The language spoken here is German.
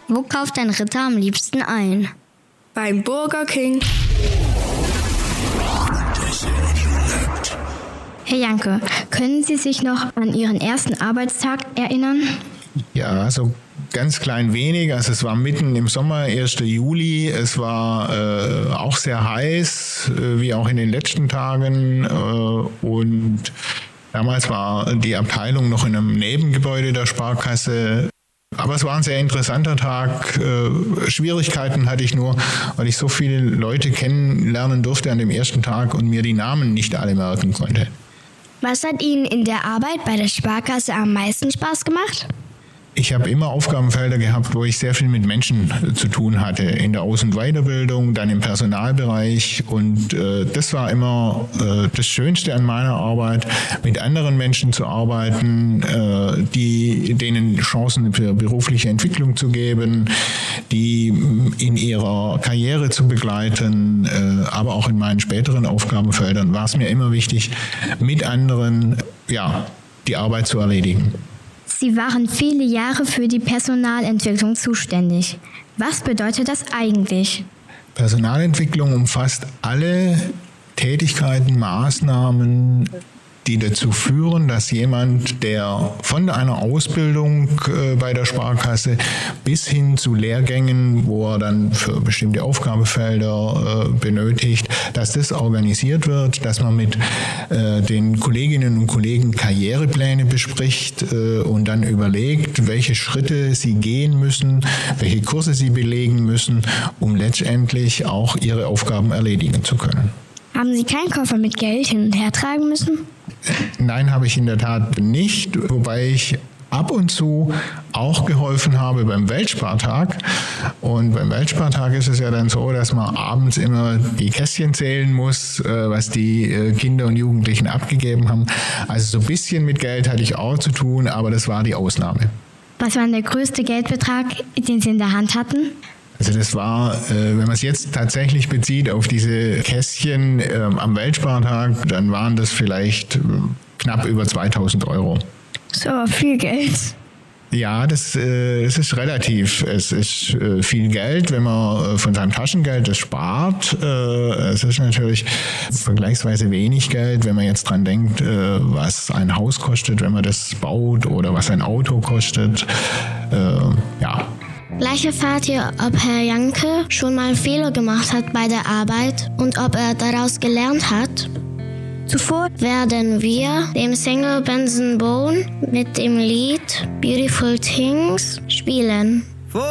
Wo kauft ein Ritter am liebsten ein? Beim Burger King. Herr Janke, können Sie sich noch an Ihren ersten Arbeitstag erinnern? Ja, so ganz klein wenig. Also es war mitten im Sommer, 1. Juli. Es war auch sehr heiß, wie auch in den letzten Tagen. Und damals war die Abteilung noch in einem Nebengebäude der Sparkasse. Aber es war ein sehr interessanter Tag. Schwierigkeiten hatte ich nur, weil ich so viele Leute kennenlernen durfte an dem ersten Tag und mir die Namen nicht alle merken konnte. Was hat Ihnen in der Arbeit bei der Sparkasse am meisten Spaß gemacht? Ich habe immer Aufgabenfelder gehabt, wo ich sehr viel mit Menschen zu tun hatte. In der Aus- und Weiterbildung, dann im Personalbereich. Und das war immer das Schönste an meiner Arbeit, mit anderen Menschen zu arbeiten, denen Chancen für berufliche Entwicklung zu geben, die in ihrer Karriere zu begleiten. Aber auch in meinen späteren Aufgabenfeldern war es mir immer wichtig, mit anderen die Arbeit zu erledigen. Sie waren viele Jahre für die Personalentwicklung zuständig. Was bedeutet das eigentlich? Personalentwicklung umfasst alle Tätigkeiten, Maßnahmen, die dazu führen, dass jemand, der von einer Ausbildung bei der Sparkasse bis hin zu Lehrgängen, wo er dann für bestimmte Aufgabenfelder benötigt, dass das organisiert wird, dass man mit den Kolleginnen und Kollegen Karrierepläne bespricht und dann überlegt, welche Schritte sie gehen müssen, welche Kurse sie belegen müssen, um letztendlich auch ihre Aufgaben erledigen zu können. Haben Sie keinen Koffer mit Geld hin und her tragen müssen? Nein, habe ich in der Tat nicht, wobei ich ab und zu auch geholfen habe beim Weltspartag. Und beim Weltspartag ist es ja dann so, dass man abends immer die Kästchen zählen muss, was die Kinder und Jugendlichen abgegeben haben. Also so ein bisschen mit Geld hatte ich auch zu tun, aber das war die Ausnahme. Was war denn der größte Geldbetrag, den Sie in der Hand hatten? Also das war, wenn man es jetzt tatsächlich bezieht auf diese Kästchen am Weltspartag, dann waren das vielleicht knapp über 2.000 €. Das ist aber viel Geld. Ja, das ist relativ. Es ist viel Geld, wenn man von seinem Taschengeld das spart. Es ist natürlich vergleichsweise wenig Geld, wenn man jetzt dran denkt, was ein Haus kostet, wenn man das baut, oder was ein Auto kostet. Gleich erfahrt ihr, ob Herr Janke schon mal Fehler gemacht hat bei der Arbeit und ob er daraus gelernt hat. Zuvor werden wir dem Sänger Benson Boone mit dem Lied Beautiful Things spielen.